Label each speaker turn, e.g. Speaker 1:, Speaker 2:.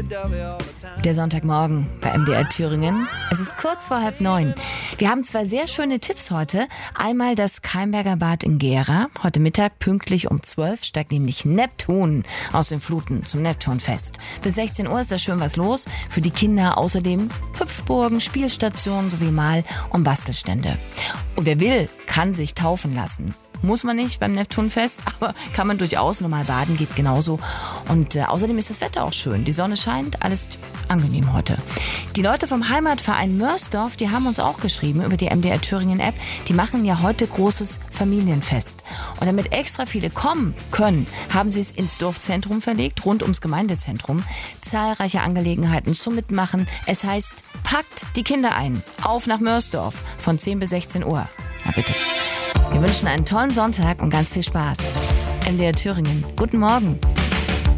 Speaker 1: Der Sonntagmorgen bei MDR Thüringen. Es ist kurz vor 8:30. Wir haben 2 sehr schöne Tipps heute. Einmal das Keimberger Bad in Gera. Heute Mittag pünktlich um 12 steigt nämlich Neptun aus den Fluten zum Neptunfest. Bis 16 Uhr ist da schön was los. Für die Kinder außerdem Hüpfburgen, Spielstationen sowie Mal- und Bastelstände. Und wer will, kann sich taufen lassen. Muss man nicht beim Neptunfest, aber kann man durchaus. Normal baden geht genauso. Und außerdem ist das Wetter auch schön. Die Sonne scheint, alles angenehm heute. Die Leute vom Heimatverein Mörsdorf, die haben uns auch geschrieben über die MDR Thüringen App. Die machen ja heute großes Familienfest. Und damit extra viele kommen können, haben sie es ins Dorfzentrum verlegt, rund ums Gemeindezentrum. Zahlreiche Angelegenheiten zum Mitmachen. Es heißt, packt die Kinder ein. Auf nach Mörsdorf von 10 bis 16 Uhr. Na bitte. Wir wünschen einen tollen Sonntag und ganz viel Spaß. MDR Thüringen. Guten Morgen.